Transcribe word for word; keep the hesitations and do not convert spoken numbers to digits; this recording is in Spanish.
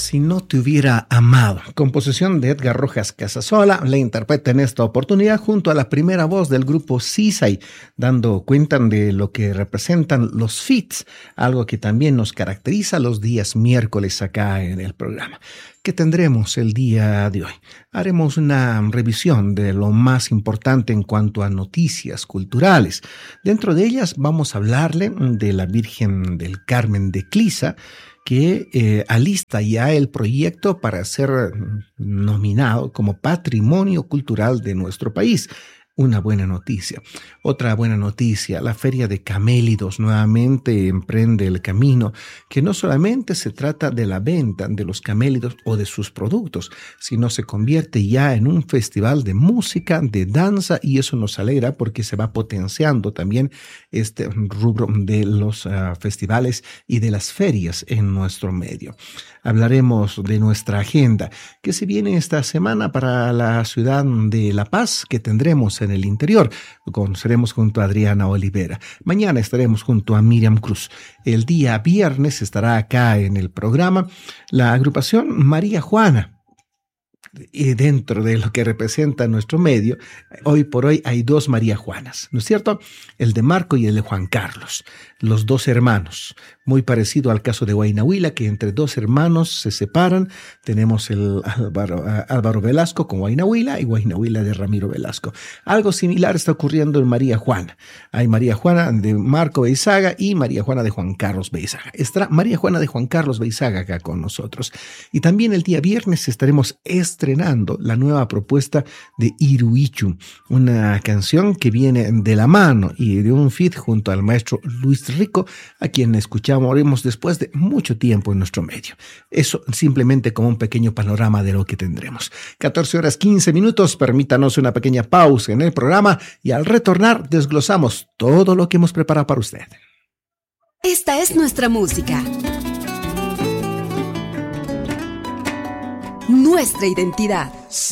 Si no te hubiera amado, composición de Edgar Rojas Casasola, la interpreta en esta oportunidad junto a la primera voz del grupo Sisay, dando cuenta de lo que representan los feats, algo que también nos caracteriza los días miércoles acá en el programa. ¿Qué tendremos el día de hoy? Haremos una revisión de lo más importante en cuanto a noticias culturales. Dentro de ellas vamos a hablarle de la Virgen del Carmen de Clisa, que eh, alista ya el proyecto para ser nominado como Patrimonio Cultural de nuestro país. Una buena noticia. Otra buena noticia, la Feria de Camélidos nuevamente emprende el camino, que no solamente se trata de la venta de los camélidos o de sus productos, sino se convierte ya en un festival de música, de danza, y eso nos alegra porque se va potenciando también este rubro de los uh, festivales y de las ferias en nuestro medio. Hablaremos de nuestra agenda, que se viene esta semana para la ciudad de La Paz, que tendremos en el interior. Conoceremos junto a Adriana Olivera. Mañana estaremos junto a Miriam Cruz. El día viernes estará acá en el programa la agrupación María Juana. Y dentro de lo que representa nuestro medio, hoy por hoy hay dos María Juanas, ¿no es cierto? El de Marco y el de Juan Carlos, los dos hermanos, muy parecido al caso de Huaynahuila, que entre dos hermanos se separan. Tenemos el Álvaro, Álvaro Velasco con Huaynahuila y Huaynahuila de Ramiro Velasco. Algo similar está ocurriendo en María Juana. Hay María Juana de Marco Beizaga y María Juana de Juan Carlos Beizaga. Estará María Juana de Juan Carlos Beizaga acá con nosotros. Y también el día viernes estaremos estrenando la nueva propuesta de Iruichu, una canción que viene de la mano y de un feat junto al maestro Luis Rico, a quien escuchamos después de mucho tiempo en nuestro medio. Eso simplemente como un pequeño panorama de lo que tendremos. catorce horas quince minutos, permítanos una pequeña pausa en el programa y al retornar desglosamos todo lo que hemos preparado para usted. Esta es nuestra música, nuestra identidad.